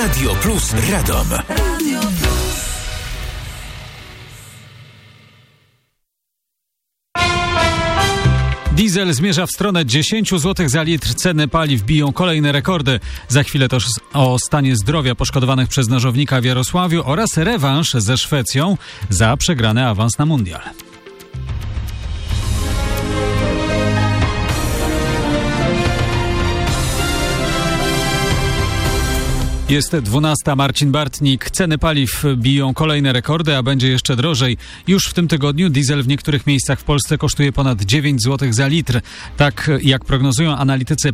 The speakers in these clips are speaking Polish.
Radio Plus Radom. Diesel zmierza w stronę 10 zł za litr. Ceny paliw biją kolejne rekordy. Za chwilę też o stanie zdrowia poszkodowanych przez nożownika w Jarosławiu oraz rewanż ze Szwecją za przegrany awans na mundial. Jest 12. Marcin Bartnik. Ceny paliw biją kolejne rekordy, a będzie jeszcze drożej. Już w tym tygodniu diesel w niektórych miejscach w Polsce kosztuje ponad 9 zł za litr. Tak jak prognozują analitycy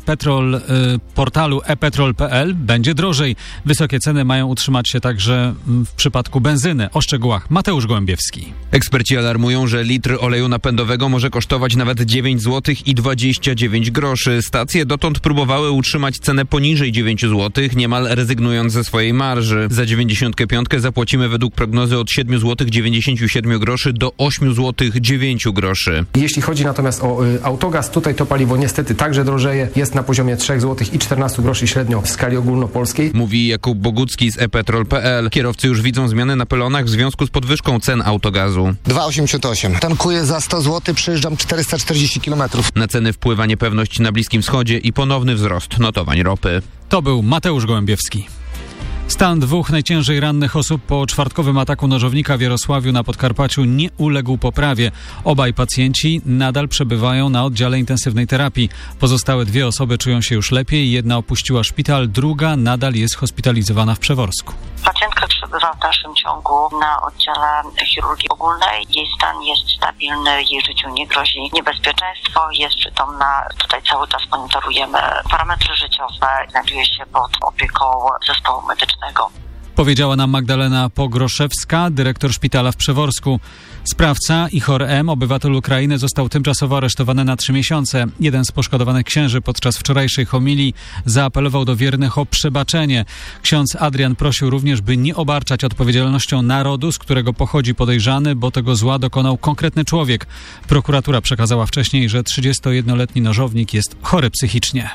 portalu epetrol.pl, będzie drożej. Wysokie ceny mają utrzymać się także w przypadku benzyny. O szczegółach Mateusz Gołębiewski. Eksperci alarmują, że litr oleju napędowego może kosztować nawet 9 zł i 29 groszy. Stacje dotąd próbowały utrzymać cenę poniżej 9 zł, niemal rezygnując ze swojej marży. Za 95 zapłacimy według prognozy od 7 zł 97 groszy do 8 zł 9 groszy. Jeśli chodzi natomiast o autogaz, tutaj to paliwo niestety także drożeje. Jest na poziomie 3 zł i 14 groszy średnio w skali ogólnopolskiej. Mówi Jakub Bogucki z epetrol.pl. Kierowcy już widzą zmiany na pylonach w związku z podwyżką cen autogazu. 2,88. Tankuję za 100 zł, przejeżdżam 440 km. Na ceny wpływa niepewność na Bliskim Wschodzie i ponowny wzrost notowań ropy. To był Mateusz Gołębiewski. Stan 2 najciężej rannych osób po czwartkowym ataku nożownika w Jarosławiu na Podkarpaciu nie uległ poprawie. Obaj pacjenci nadal przebywają na oddziale intensywnej terapii. Pozostałe 2 osoby czują się już lepiej. Jedna opuściła szpital, druga nadal jest hospitalizowana w Przeworsku. Pacjentka przebywa w dalszym ciągu na oddziale chirurgii ogólnej. Jej stan jest stabilny, jej życiu nie grozi niebezpieczeństwo, jest przytomna. Tutaj cały czas monitorujemy parametry życiowe, znajduje się pod opieką zespołu medycznego. Powiedziała nam Magdalena Pogroszewska, dyrektor szpitala w Przeworsku. Sprawca, Ihor M., obywatel Ukrainy, został tymczasowo aresztowany na 3 miesiące. Jeden z poszkodowanych księży podczas wczorajszej homilii zaapelował do wiernych o przebaczenie. Ksiądz Adrian prosił również, by nie obarczać odpowiedzialnością narodu, z którego pochodzi podejrzany, bo tego zła dokonał konkretny człowiek. Prokuratura przekazała wcześniej, że 31-letni nożownik jest chory psychicznie.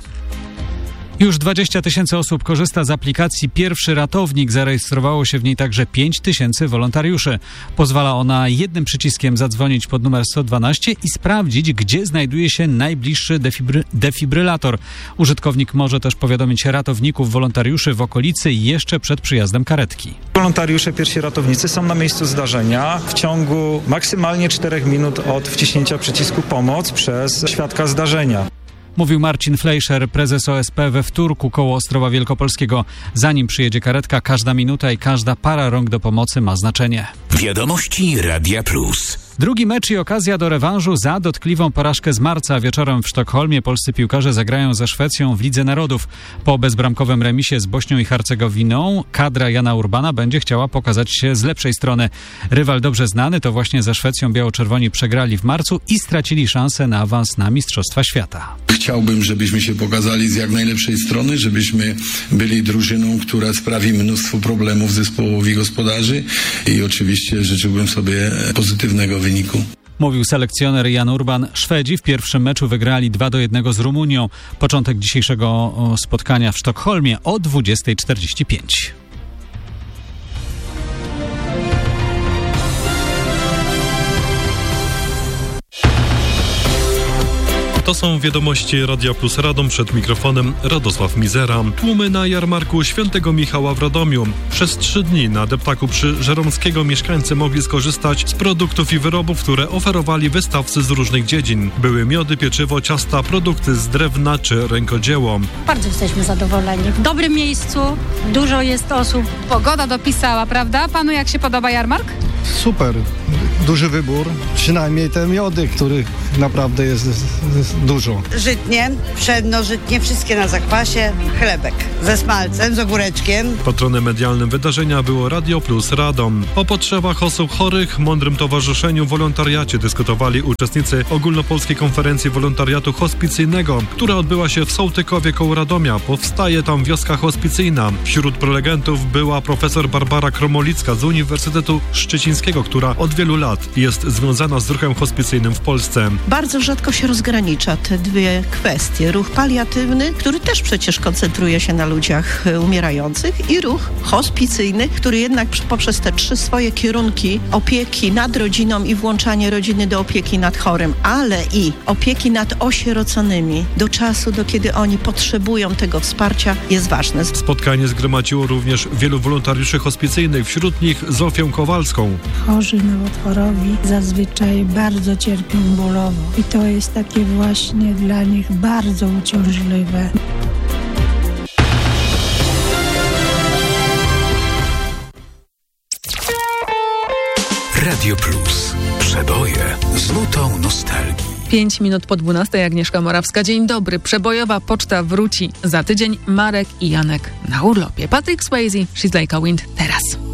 Już 20 000 osób korzysta z aplikacji Pierwszy Ratownik. Zarejestrowało się w niej także 5 000 wolontariuszy. Pozwala ona jednym przyciskiem zadzwonić pod numer 112 i sprawdzić, gdzie znajduje się najbliższy defibrylator. Użytkownik może też powiadomić ratowników, wolontariuszy w okolicy jeszcze przed przyjazdem karetki. Wolontariusze, pierwsi ratownicy są na miejscu zdarzenia w ciągu maksymalnie 4 minut od wciśnięcia przycisku pomoc przez świadka zdarzenia. Mówił Marcin Fleischer, prezes OSP we Wtórku koło Ostrowa Wielkopolskiego. Zanim przyjedzie karetka, każda minuta i każda para rąk do pomocy ma znaczenie. Wiadomości Radia Plus. Drugi mecz i okazja do rewanżu za dotkliwą porażkę z marca. Wieczorem w Sztokholmie polscy piłkarze zagrają ze Szwecją w Lidze Narodów. Po bezbramkowym remisie z Bośnią i Hercegowiną kadra Jana Urbana będzie chciała pokazać się z lepszej strony. Rywal dobrze znany to właśnie ze Szwecją biało-czerwoni przegrali w marcu i stracili szansę na awans na Mistrzostwa Świata. Chciałbym, żebyśmy się pokazali z jak najlepszej strony, żebyśmy byli drużyną, która sprawi mnóstwo problemów zespołowi gospodarzy i oczywiście życzyłbym sobie pozytywnego wyniku. Mówił selekcjoner Jan Urban. Szwedzi w pierwszym meczu wygrali 2-1 z Rumunią. Początek dzisiejszego spotkania w Sztokholmie o 20:45. To są wiadomości Radia Plus Radom, przed mikrofonem Radosław Mizera. Tłumy na jarmarku Świętego Michała w Radomiu. Przez 3 dni na deptaku przy Żeromskiego mieszkańcy mogli skorzystać z produktów i wyrobów, które oferowali wystawcy z różnych dziedzin. Były miody, pieczywo, ciasta, produkty z drewna czy rękodzieło. Bardzo jesteśmy zadowoleni. W dobrym miejscu, dużo jest osób. Pogoda dopisała, prawda? Panu jak się podoba jarmark? Super, duży wybór, przynajmniej te miody, których naprawdę jest dużo. Żytnie, pszenno-żytnie, wszystkie na zakwasie, chlebek ze smalcem, z ogóreczkiem. Patronem medialnym wydarzenia było Radio Plus Radom. O potrzebach osób chorych, mądrym towarzyszeniu, wolontariacie dyskutowali uczestnicy ogólnopolskiej konferencji wolontariatu hospicyjnego, która odbyła się w Sołtykowie koło Radomia. Powstaje tam wioska hospicyjna. Wśród prelegentów była profesor Barbara Kromolicka z Uniwersytetu Szczecińskiego, która od wielu lat lat i jest związana z ruchem hospicyjnym w Polsce. Bardzo rzadko się rozgranicza te dwie kwestie. Ruch paliatywny, który też przecież koncentruje się na ludziach umierających, i ruch hospicyjny, który jednak poprzez te 3 swoje kierunki opieki nad rodziną i włączanie rodziny do opieki nad chorym, ale i opieki nad osieroconymi do czasu, do kiedy oni potrzebują tego wsparcia, jest ważne. Spotkanie zgromadziło również wielu wolontariuszy hospicyjnych, wśród nich Zofię Kowalską. Chorzy nowotworowi zazwyczaj bardzo cierpią bólowo i to jest takie właśnie dla nich bardzo uciążliwe. Radio Plus. Przeboje z nutą nostalgii. 5 minut po 12, Agnieszka Morawska. Dzień dobry. Przebojowa poczta wróci za tydzień. Marek i Janek na urlopie. Patrick Swayze, She's Like a Wind teraz.